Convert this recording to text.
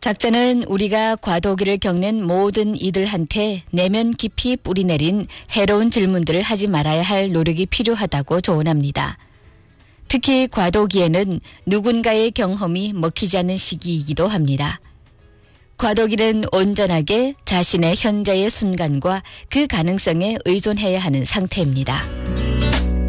작자는 우리가 과도기를 겪는 모든 이들한테 내면 깊이 뿌리내린 해로운 질문들을 하지 말아야 할 노력이 필요하다고 조언합니다. 특히 과도기에는 누군가의 경험이 먹히지 않는 시기이기도 합니다. 과도기는 온전하게 자신의 현재의 순간과 그 가능성에 의존해야 하는 상태입니다.